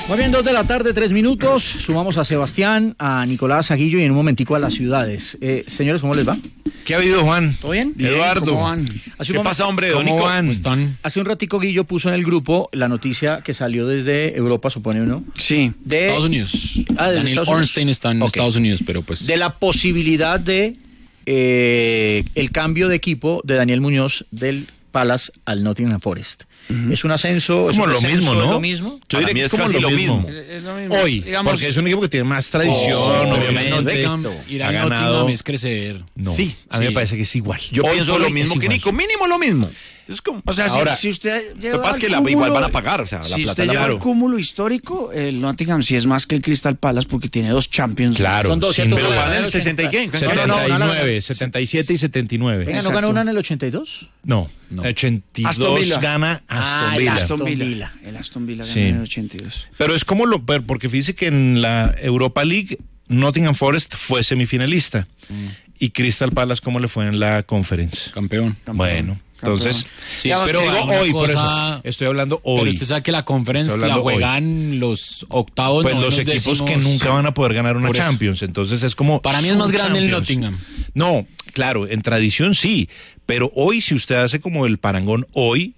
Muy bien, 2 de la tarde, 3 minutos. Sumamos a Sebastián, a Nicolás Aguillo y en un momentico a las ciudades. Señores, ¿cómo les va? ¿Qué ha habido, Juan? ¿Todo bien? Eduardo. ¿Cómo van? Hace ¿Qué un pasa, hombre? ¿Cómo Nico? van? ¿Están? Hace un ratico Guillo puso en el grupo la noticia que salió desde Europa, supone uno. Sí. De Estados Unidos. Desde Daniel Estados Unidos. Ornstein está en Estados Unidos, pero pues... De la posibilidad de el cambio de equipo de Daniel Muñoz del Palace al Nottingham Forest. Es un ascenso, Como es un lo descenso, mismo, ¿no? ¿es lo mismo? Yo diría que es casi lo mismo. Es lo mismo. Hoy, Digamos, porque es un equipo que tiene más tradición, obviamente. Ir ha al ganado. Nottingham es crecer. No, Sí, a mí me sí. parece que es igual. Yo Hoy pienso por lo hoy mismo es que igual. Nico, mínimo lo mismo. Es como, o sea, Ahora, si usted lo lleva que pasa es al que cúmulo, igual van a pagar, o sea, la si plata usted la lleva pagan. el cúmulo histórico, el Nottingham sí es más que el Crystal Palace porque tiene 2 Champions. Claro, Son dos, sin ¿cierto? Pero duda. van en el 60 y qué. No, no, 79, 77 y 79. Venga, ¿no Exacto. ganó una en el 82? No, No. 82 Aston Villa. gana Aston el Villa. Aston Villa. El Aston Villa ganó Sí. en el 82. Pero es como porque fíjese que en la Europa League Nottingham Forest fue semifinalista y Crystal Palace cómo le fue en la Conference. Campeón. Bueno, entonces, Sí, digamos, pero digo una hoy, por cosa- eso estoy hablando hoy. Pero usted sabe que la Conference Estoy la hablando juegan los octavos, Pues los novenos, equipos que décimos. nunca van a poder ganar una Por eso. Champions, entonces es como... Para mí es más su grande el Champions. Nottingham. No, claro, en tradición sí, pero hoy si usted hace como el parangón hoy,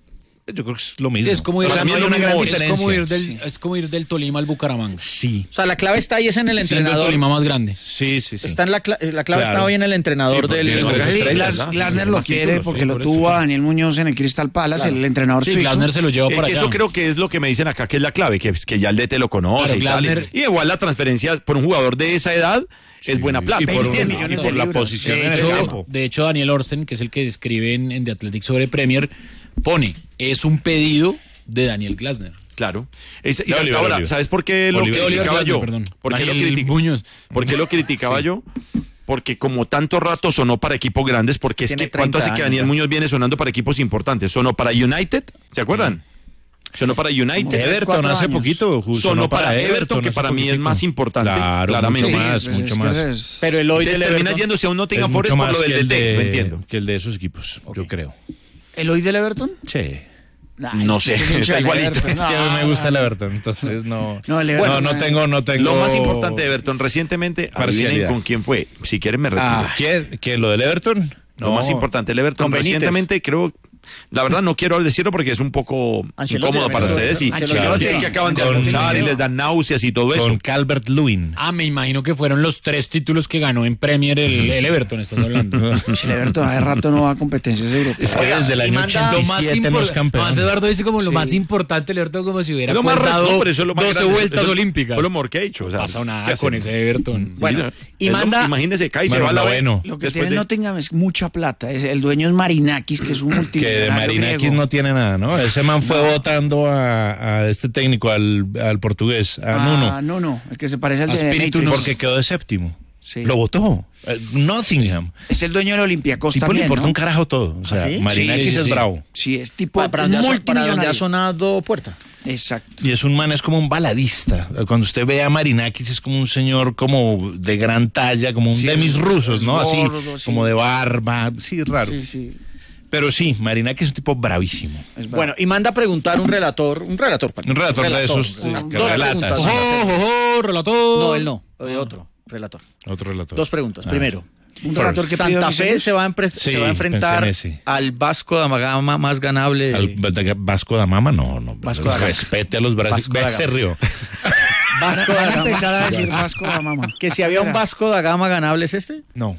yo creo que es lo mismo. Sí, es como ir, O sea, no hay una gran diferencia. es como ir del Tolima al Bucaramanga. Sí, O sea, la clave está ahí es en el Siendo el entrenador. Tolima más grande. sí. Está en la clave Claro. está hoy en el entrenador Sí, porque del... tiene tres Sí, estrellas, ¿no? Glasner lo Más quiere títulos, porque sí, lo por tuvo eso. a Daniel Muñoz en el Crystal Palace, el entrenador Sí, suizo. Glasner se lo lleva para allá. Eso creo que es lo que me dicen acá, que es la clave, que ya el DT lo conoce Claro, y tal. Glasner- Y igual la transferencia por un jugador de esa edad es buena plata. Y por, 20 millones de por la libras. posición De en el hecho, campo. de hecho, Daniel Ornstein, que es el que escribe en The Athletic sobre Premier, pone, es un pedido de Daniel Glasner. Claro. Oliver, Ahora, Oliver. ¿sabes por qué lo Oliver criticaba Glasner, yo? perdón. ¿Por qué lo Daniel Muñoz. ¿Por qué lo criticaba yo? Porque como tanto rato sonó para equipos grandes, porque es Tiene que ¿cuánto 30 hace que años Daniel ya. Muñoz viene sonando para equipos importantes? Sonó para United, ¿se acuerdan? Sonó para United. Tres, Everton 4 hace años. poquito. Sonó para Everton, que hace para mí es poquitico. más importante, Claro, claramente. mucho más, pues, mucho es que más. es- Pero el hoy del Entonces termina Everton... yéndose a un Es Nottingham mucho Forest por más lo que del el DT, lo entiendo. que el de esos equipos, yo creo. ¿El hoy del Everton? Sí. Ay, No sé, es hincha está del igualito. Everton. Es que a mí me gusta el Everton, entonces no. No, el Everton, no tengo. Lo más importante de Everton recientemente, adivinen Parcialidad. con quién fue. Si quieren me retiro. ¿Quién? ¿Lo del Everton? Lo más importante, el Everton Con Benítez. recientemente creo... La verdad no quiero decirlo porque es un poco Ancelotti incómodo para también. ustedes. Y Ancelotti. que acaban de Con- anunciar y les dan náuseas y todo eso. Con Calvert Lewin. Ah, me imagino que fueron los 3 títulos que ganó en Premier el Everton, estás hablando. Si el Everton hace rato no va a competencias europeas. Es que desde el y año manda- 87 no es campeón. Más Eduardo dice como lo más importante el Everton, como si hubiera Es lo más pues, raro, dado pero eso es lo más 12 grande. vueltas Eso olímpicas. Fue lo mejor que ha hecho. O sea, No pasa ¿qué nada hacemos? con ese Everton. Bueno, y Es lo- manda... imagínese, cae y se Bueno, va a la noveno. Lo que Después tiene de- Nottingham es mucha plata. El dueño es Marinakis, que es un Que de multimillonario Marinakis griego. no tiene nada, ¿no? Ese man fue votando a este técnico, al portugués, a Nuno. No, el que se parece al A de Espíritu Matrix. Porque quedó de séptimo. Sí. Lo votó. Nottingham. Es el dueño del Olympiacos Tipo le también, importa ¿no? un carajo todo. O sea, ¿Ah, sí? Marinakis Sí, sí, es sí. bravo. Sí, es tipo para donde ha multimillonario. sonado Puerta. Exacto. Y es un man, es como un baladista. Cuando usted ve a Marinakis es como un señor como de gran talla, como un Sí, de mis rusos, ¿no? Así, gordo, sí. como de barba. Sí, raro. Sí. Pero sí, Marinakis es un tipo bravísimo. Es bravo. Bueno, y manda a preguntar un relator Un relator de esos que Dos relatas. preguntas. relator. No, él no, otro relator. Otro relator. Dos preguntas. Primero, un relator que pidió Santa Fe Vicente. se va a Sí, enfrentar pensé en ese. al Vasco da Gama más ganable. Al Vasco da Mama, no. Vasco da Gama. Respete a los brasileños. Vasco da Se Gama. rió. Vasco da Van a Gama. empezar a decir Vasco da Mama. Que si había un Mira, Vasco da Gama ganable es este. No,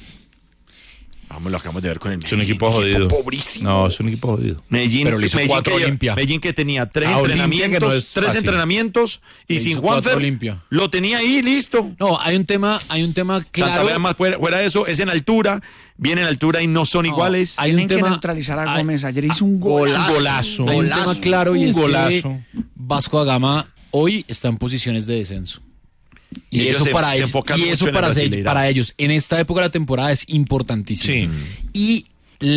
Vamos, lo acabamos de ver con el es un equipo jodido. pobrísimo. No, es un equipo jodido. Medellín, Pero le hizo 4 que, Olimpia. Medellín que tenía 3 Olimpia, entrenamientos, que no es tres fácil. entrenamientos y Le sin hizo 4 Juanfer Olimpia. lo tenía ahí listo. No, hay un tema Santa claro. Fe además fuera de eso es en altura, viene en altura y no son iguales. hay un Tienen que tema- neutralizar a hay- Gómez. Ayer hizo un golazo. Golazo. Hay un Golazo. tema claro y Un es golazo. que Vasco da Gama hoy está en posiciones de descenso. Y ellos eso se para ellos, enfocan y mucho eso en la Brasileirao. para ellos en esta época de la temporada es importantísimo. Sí. Y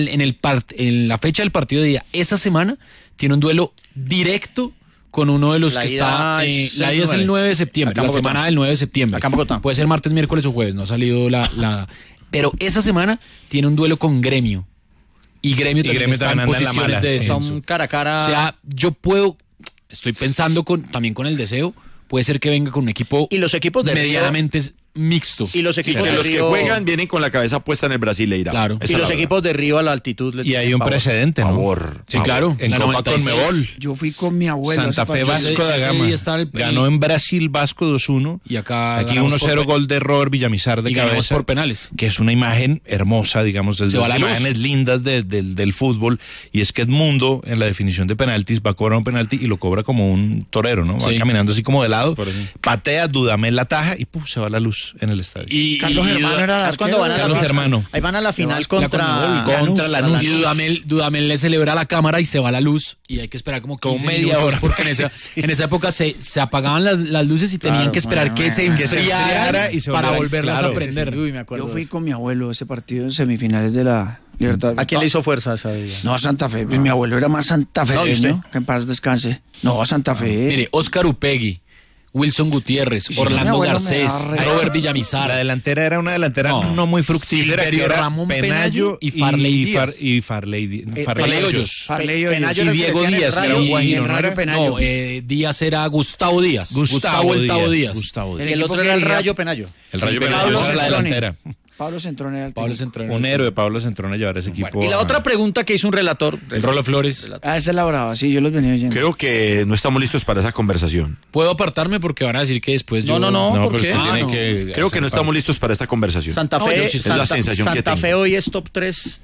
en la fecha del partido de día, esa semana, tiene un duelo directo con uno de los La que ida está. es La el ida es el 9 de septiembre, Acá en la Bogotá. semana del 9 de septiembre. Acá en Bogotá. Puede ser martes, miércoles o jueves, no ha salido la. Pero esa semana tiene un duelo con Gremio. Y Gremio también Gremio está en también anda en la posiciones mala, de sí. descenso. Son cara a cara. O sea, estoy pensando también con el deseo puede ser que venga con un equipo Y los equipos de Río- medianamente mixto. Y los Sí, equipos que de los que Río... juegan vienen con la cabeza puesta en el Brasileira. Claro. Esa Y es la los verdad. equipos de Río a la altitud le Y hay tienen un pavor. precedente, ¿no? Favor. Sí, claro. En la Copa 96. Conmebol. Yo fui con mi abuelo. Santa ese Fe partido. Vasco da ese Gama. día estaba el- Ganó en Brasil Vasco 2-1. Y acá Aquí ganamos 1-0 por- gol de Robert Villamizar de y ganamos cabeza. por penales. Que es una imagen hermosa, digamos, Se desde va las la luz. imágenes lindas del fútbol. Y es que Edmundo, en la definición de penaltis, va a cobrar un penalti y lo cobra como un torero, ¿no? Va Sí. caminando así como de lado, Por eso. patea, Dudamel la taja y ¡puf! Se va la luz en el estadio. Y Carlos Germano era Es cuando van a Carlos la Germano. Ahí van a la final Vasco, la contra... Conmebol. Contra Lanús. Y Dudamel le celebra a la cámara y se va la luz y hay que esperar como 15 Como media minutos, hora. porque en esa época se apagaban las luces y tenían Claro, que esperar que se que se enfriara enfriara y se para volviera- volverlas claro. a prender. Uy, me acuerdo Yo de fui eso. con mi abuelo a ese partido en semifinales de la Libertadores. ¿A quién le hizo fuerza esa día? No, a Santa Fe. Mi abuelo era más No, ¿y santafeño. usted? Que en paz descanse. No, a Santa Fe. Mire, Oscar Upegui, Wilson Gutiérrez, mi Orlando abuelo me Garcés, da re- Robert La Villamizar, delantera era una delantera No. no muy fructífera, Silverio que era Ramón Penayo y y Farley Díaz. Farley Farley Hoyos. Farley Hoyos. Penayo Y era el que Diego decían el Díaz, que era Rayo, un y guajiro, el ¿no Rayo era? Penayo. No, Díaz era Gustavo Díaz. Gustavo el Tavo Díaz. Gustavo Y Díaz. el otro equipo era el que quería- Rayo Penayo. El Rayo Pablo Penayo era la Centrone. delantera. Pablo Centrón era el Pablo técnico. Centrone. Un héroe, Pablo Centrone, llevar ese equipo. Y la a- otra pregunta que hizo un relator... El Rolo Flores. Ah, esa es la brava. Sí, yo los venía oyendo. Creo que no estamos listos para esa conversación. Puedo apartarme porque van a decir que después No, yo... no, No, ¿por pero qué? usted tiene no. que... Creo que no estamos listos para esta conversación. Santa No, Fe, yo sí sé. Es la Santa, sensación que Santa tengo. Fe hoy es top 3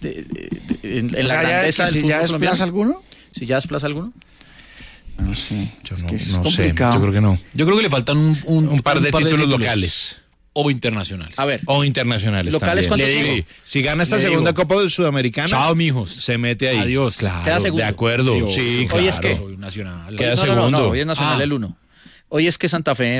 en O la sea, ya, grandeza del si fútbol ya colombiano. desplaza alguno. Si ya desplaza alguno. No sé. Yo Es no, que es no sé, complicado. yo creo que no. Yo creo que le faltan Un par de títulos locales. O internacionales. A ver, O internacionales ¿Locales también. cuántos Le digo? digo, si gana esta Le segunda digo. Copa Sudamericana, Chao, mijos. se mete ahí. Adiós. Claro, Queda segundo. de acuerdo. Sí, Sí, Hoy claro. es que- Soy nacional. Queda no, segundo. hoy es Nacional Ah. el 1. Hoy es que Santa Fe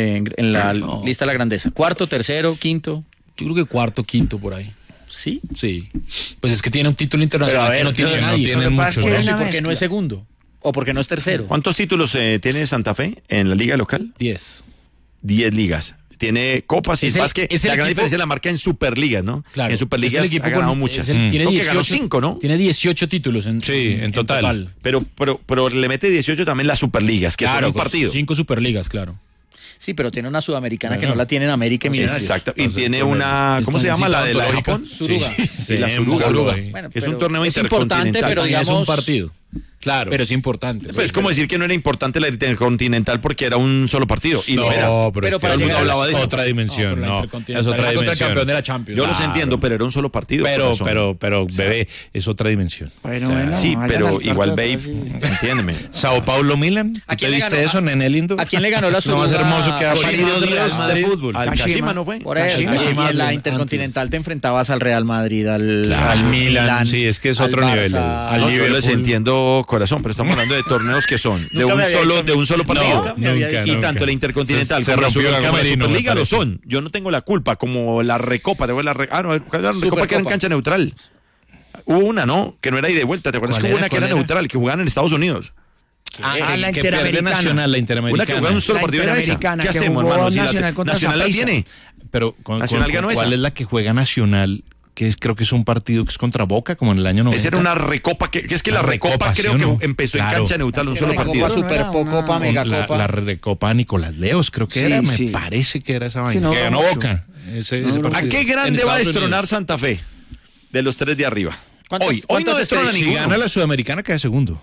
en la No. lista de la grandeza. Cuarto, tercero, quinto. Yo creo que cuarto, quinto por ahí. ¿Sí? Sí. Pues es que tiene un título internacional Pero a ver, que no tiene que no nadie. tiene Lo que pasa es muchos, que ¿no? hay ¿Y una por qué no mezcla. es segundo? ¿O por qué no es tercero? ¿Cuántos títulos tiene Santa Fe en la liga local? 10. 10 ligas. Tiene copas y Es el- más que es el la gran equipo- diferencia la marca en Superligas, ¿no? Claro. En Superligas Es el equipo ha ganado con- muchas. es el- tiene Creo que 18, ganó 5, ¿no? Tiene 18 títulos en, Sí, en total. Pero le mete 18 también las Superligas, que son un partido. 5 superligas, claro. Sí, pero tiene una sudamericana que Bueno. no la tiene en América y Millonarios. Exacto. Y Entonces, tiene pues, una, ¿cómo se está llama? La de ontológica. Japón. Suruga. Sí, la Suruga. Suruga. Bueno, Que es un pero torneo es importante, intercontinental. pero También es un digamos... partido. Claro. Pero es importante. Pues es como decir que no era importante la intercontinental porque era un solo partido. Y lo era. No, Pero es que para todo el llegar mundo a- hablaba de No, otra dimensión. pero la No, es Intercontinental otra era contra el dimensión. campeón de la Champions. Yo los Claro. entiendo, pero era un solo partido. Pero, bebé, es otra dimensión. Bueno, O sea, bueno. Sí, vayan pero al cuarto igual de ve, atrás y- entiéndeme. Sao Paulo Milan, ¿A ¿tú quién te le viste ganó? eso, Nene lindo? ¿A quién le ganó la No va a ser Suruga? hermoso que va a Kashima, parir Dios Real Madrid. de fútbol. Al Kashima. Kashima no fue. Por eso, Kashima, y en la antes. Intercontinental te enfrentabas al Real Madrid, al Milan, sí, es que es al otro Barça, nivel. al No, yo les Liverpool. entiendo, corazón, pero estamos hablando de torneos que son de Nunca un me había solo, dicho- de un solo partido. Nunca me había Nunca, Y nunca. tanto la Intercontinental Se como la rompió el Superliga, camerino, Superliga me lo parece. son. Yo no tengo la culpa, como la Recopa, ¿te acuerdas? La Recopa que era en cancha neutral. Hubo una, ¿no? Que no era ida y de vuelta, ¿te acuerdas? ¿Cuál Que hubo era? una que era ¿Cuál era? neutral, que jugaban en Estados Unidos. la que pierde Interamericana. Nacional, la Una que Interamericana. jugaba un solo La partido era esa. Interamericana, ¿Qué que hacemos, jugó hermano? Si Nacional contra Nacional la Saprissa. tiene. Pero Nacional ganó ¿cuál esa. es la que juega Nacional? Que es, creo que es un partido que es contra Boca, como en el año 90. Esa era una recopa, que es que la La recopa recopa, creo ¿sí o que no? empezó en Claro. cancha neutral, un solo Recopa, partido. Super- Supercopa, Una- Megacopa. La recopa Nicolás Leos, creo que Sí, era, sí. me parece que era esa vaina. no que duró ganó mucho. Boca. Ese duró partido. ¿A qué En grande va a Estados destronar Unidos. Santa Fe? De los tres de arriba. ¿Cuántas- Hoy no cuántas destrona estrellas? Si ninguno. gana la Sudamericana, queda segundo.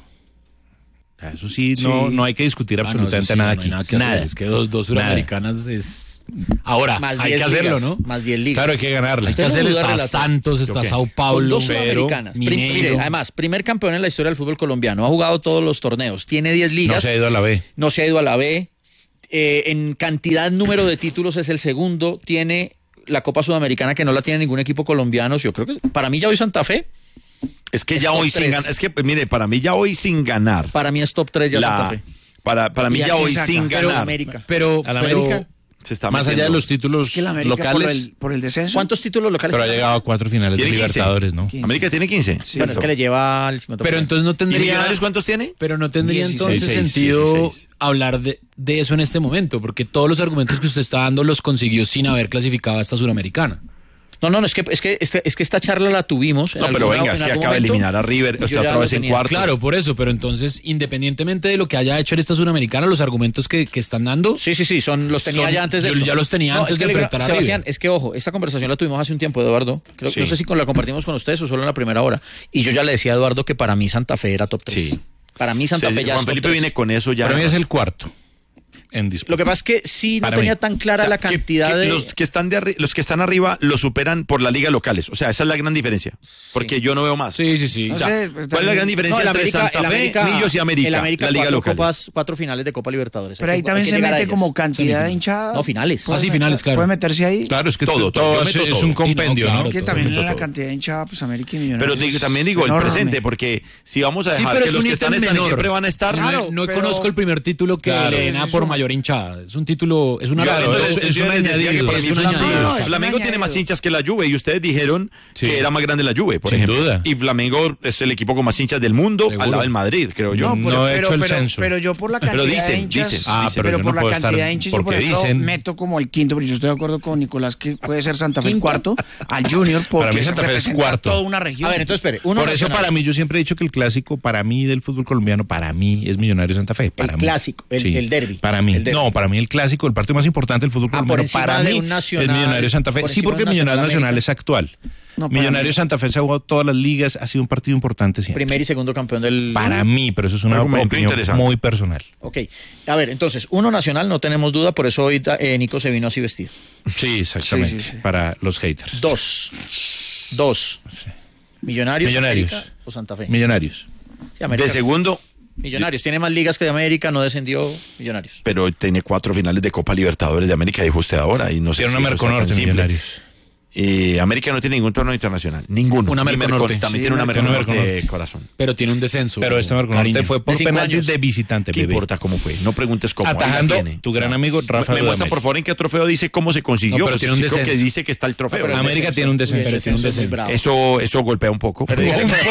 O sea, eso sí, no hay que discutir absolutamente nada aquí. No hay nada que hacer. Es que dos suramericanas es... Ahora, Más hay 10 que hacerlo, ligas, ¿no? Más 10 ligas. Claro, hay que ganarla. Hay que Usted no hacerlo. duda, Está relator. Santos, está ¿Qué? Sao Con Paulo, dos sudamericanas. Mineiro. Mire, además, primer campeón en la historia del fútbol colombiano. Ha jugado todos los torneos. Tiene 10 No ligas. se ha ido a la B. No se ha ido a la B. En cantidad, número de títulos es el segundo. Tiene la Copa Sudamericana que no la tiene ningún equipo colombiano. Yo creo que para mí ya hoy Santa Fe. Es que ya top hoy sin tres. ganar. Es que, mire, para mí ya hoy sin ganar. Para mí es top 3 ya Santa La, Fe. para mí ¿Y a ya quién hoy saca? sin Pero ganar. América. Pero, ¿A la América? Se está Más allá de metiendo. los títulos Que la América locales, por el descenso. ¿Cuántos títulos locales pero ha tiene? llegado a 4 finales de Tiene 15. Libertadores, ¿no? 15. América tiene 15. Sí. Bueno, es que le lleva al 50%. pero entonces no ¿Y tendría... Millonarios cuántos tiene? Pero no tendría 16, entonces 16, sentido 16. hablar de eso en este momento, porque todos los argumentos que usted está dando los consiguió sin haber clasificado a esta suramericana. No, es que esta charla la tuvimos. No, pero venga, es que acaba de eliminar a River, yo usted ya otra lo vez en tenía. cuartos. Claro, por eso, pero entonces, independientemente de lo que haya hecho esta Suramericana, los argumentos que están dando... Sí, los tenía ya antes de yo esto. ya los tenía antes de enfrentar a Sebastián, River. es que ojo, esta conversación la tuvimos hace un tiempo, Eduardo. Creo que no sé si la compartimos con ustedes o solo en la primera hora. Y yo ya le decía a Eduardo que para mí Santa Fe era top 3. Sí. Para mí Santa Fe ya Juan es top Felipe 3. viene con eso ya. Para mí es el cuarto en disputa. Lo que pasa es que sí no Para tenía mí. tan clara O sea, la cantidad de... los que están arriba lo superan por la liga locales. O sea, esa es la gran diferencia. Porque yo no veo más. Sí. O sea, No sé, pues, ¿cuál es la gran diferencia el entre América, Santa Fe, Millos y América? El América la liga local. 4 finales de Copa Libertadores. Pero Hay ahí que- también hay que se llegar a mete ellas. como cantidad de hinchadas. No, finales. ¿Puede sí, finales, claro. ¿Puede meterse ahí? Claro, es que Todo, todo yo meto es todo. un compendio, Sí, no, ¿no? claro, Que todo, también meto la todo. cantidad de hinchada, pues América y Millonarios. Pero también digo, el enorme. presente, porque si vamos a Sí, dejar pero que es los un que están ítem y menor. siempre van a estar... Claro, no pero- conozco el primer título que Claro, le den a por mayor hinchada. Es un título, es una Claro, realidad. es un yo les decía que añadido. para Es mí un Flamengo- añadido. No, es un Flamengo tiene añadido. más hinchas que la Juve y ustedes dijeron Sí. que era más grande la Juve, por Sin ejemplo. duda. Y Flamengo es el equipo con más hinchas del mundo Seguro. al lado del Madrid, creo yo. No he hecho el censo. Pero yo por la cantidad Pero de dicen, hinchas, dicen. Ah, pero yo por no la puedo cantidad estar de hinchas, yo por porque eso dicen- meto como el quinto, pero yo estoy de acuerdo con Nicolás que puede ser Santa Fe el cuarto, al Junior, porque Para mí Santa Fe es representa cuarto. toda una región. A ver, entonces espere. Uno Por eso nacional. para mí, yo siempre he dicho que el clásico para mí del fútbol colombiano, para mí es Millonarios Santa Fe. Para mí. clásico, el derbi. Para mí. El derbi. No, para mí el clásico, el partido más importante del fútbol por colombiano, encima para de mí un Nacional, es Millonarios Santa Fe. por Sí, encima porque de un Millonarios Nacional Nacional América. es actual. No, para Millonarios Santa Fe se ha jugado todas las ligas, ha sido un partido importante siempre. Primer y segundo campeón del... Para mí, pero eso es una Argumento opinión interesante. muy personal. Ok. A ver, entonces, uno nacional, no tenemos duda, por eso hoy Nico se vino así vestido. Sí, exactamente. Sí. Para los haters. Dos. Millonarios, Millonarios. América o Santa Fe. Millonarios. Sí, América. De segundo, Millonarios. Tiene más ligas que de América, no descendió Millonarios. pero tiene 4 finales de Copa Libertadores de América, dijo usted ahora. Y no sé Tiene si una eso está tan Merconorte, simple. Millonarios. América no tiene ningún torneo internacional. Ninguno. Una Ni Merconorte. También Sí, tiene una tiene Merconorte Merconorte. de corazón. Pero tiene un descenso. Pero este Merconorte cariño. fue por De 5 penaltis años. de visitante, ¿Qué bebé. importa cómo fue? No preguntes cómo. ahí la Atajando tiene. tu gran amigo Rafa Me muestra Dudamel. por favor en qué trofeo dice cómo se consiguió. No, pero Pues tiene un sí, creo descenso. que dice que está el trofeo. Pero el América tiene un descenso. Pero tiene un descenso. descenso. Eso golpea un poco. Pero dígale que-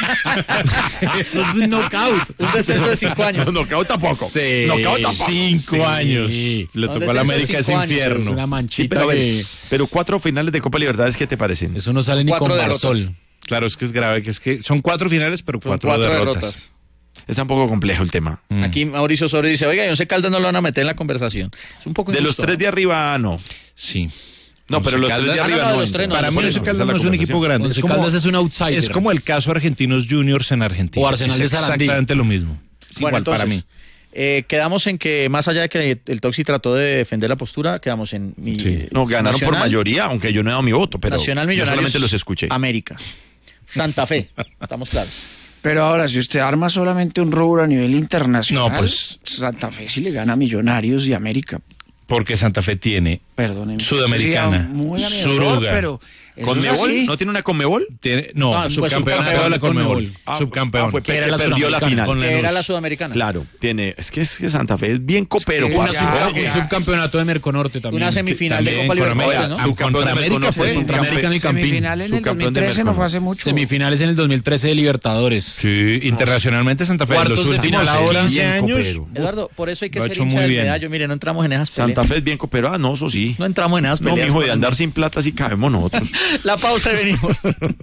Eso es un knockout. Un descenso de 5 años. No, knockout tampoco. Sí. Knockout tampoco. 5 años. Le No, tocó a descenso la de América ese 5 años, Es infierno. una Sí, manchita pero, a ver, que... pero 4 finales de Copa Libertadores, ¿qué te parecen? Eso no sale ni 4 con derrotas. Barsol. Claro, es que es grave, que es que son 4 finales, pero Son 4 derrotas. Está un poco complejo el tema. Aquí Mauricio Osorio dice, oiga, y Once Caldas no lo van a meter en la conversación. Es un poco De los injusto. 3 de arriba, no. Sí. No, pero los 3 de Caldas- arriba no, de no. los tres no. Para mí por Once eso, Caldas esa no la es un equipo conversación. grande. Once Caldas es un outsider. Es como el caso Argentinos Juniors en Argentina. O Arsenal de Es Sarandí. exactamente lo mismo. Es Bueno, igual para mí. entonces, quedamos en que, más allá de que el Toxi trató de defender la postura, quedamos en... Sí. No, ganaron por Nacional, mayoría, aunque yo no he dado mi voto, pero Nacional, yo Millonarios, solamente los escuché. América. Santa Fe, estamos claros. Pero ahora, si usted arma solamente un rubro a nivel internacional, No, pues- Santa Fe sí le gana a Millonarios y América. Porque Santa Fe tiene Perdónenme. Sudamericana, Sí, muy a mi Suruga. dolor, pero eso es ¿Conmebol? así. ¿No tiene una Conmebol? no, Ah, pues, subcampeonato subcampeón de la Conmebol. Ah, Subcampeón. fue Que era que la perdió la Sudamericana, final. con Que era Lanús. la sudamericana. Claro, es que Santa Fe es bien copero, Es que parce. ya- Ojo, ya- Un subcampeonato de Merconorte también. Una semifinal de también Copa con Libertadores, América. ¿no? Subcampeón Contra de América Merconorte, fue. Contra América y Campín. Semifinal en el Subcampeón de 2013 no fue Merconorte. hace mucho. Semifinales en el 2013 de Libertadores. Sí, internacionalmente Santa Fe. Cuartos Los de últimos final ahora. 15 Bien años. copero. Eduardo, por eso hay que Lo ha ser hecho hincha muy del bien. medallo. Mire, no entramos en esas peleas. Santa Fe es bien copero. Ah, no, eso sí. No entramos en esas No, peleas. mijo, de andar sin plata sí cabemos nosotros. La pausa y venimos.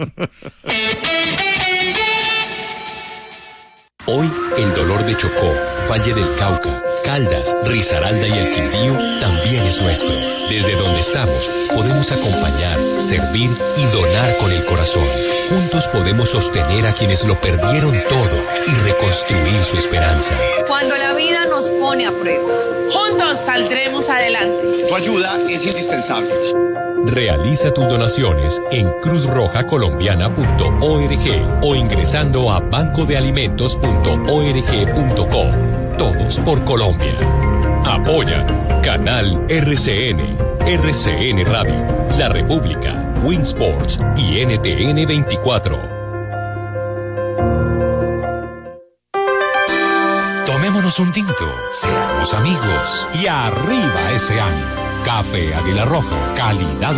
Hoy el dolor de Chocó, Valle del Cauca, Caldas, Risaralda y el Quindío también es nuestro. Desde donde estamos podemos acompañar, servir y donar con el corazón. Juntos podemos sostener a quienes lo perdieron todo y reconstruir su esperanza. Cuando la vida nos pone a prueba, juntos saldremos adelante. Tu ayuda es indispensable. Realiza tus donaciones en cruzrojacolombiana.org o ingresando a bancodealimentos.org.co. Todos por Colombia. Apoya Canal RCN, RCN Radio, La República, Winsports y NTN 24. Tomémonos un tinto, seamos amigos y arriba ese año. Café Águila Roja, calidad